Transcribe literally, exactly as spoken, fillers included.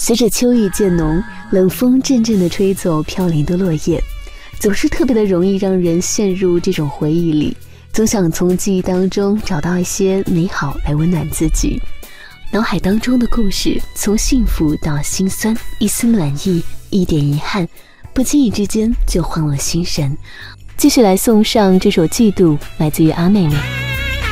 随着秋意渐浓，冷风阵阵地吹走飘零的落叶，总是特别的容易让人陷入这种回忆里，总想从记忆当中找到一些美好来温暖自己。脑海当中的故事，从幸福到心酸，一丝暖意，一点遗憾，不经意之间就换了心神。继续来送上这首《嫉妒》，来自于阿妹妹。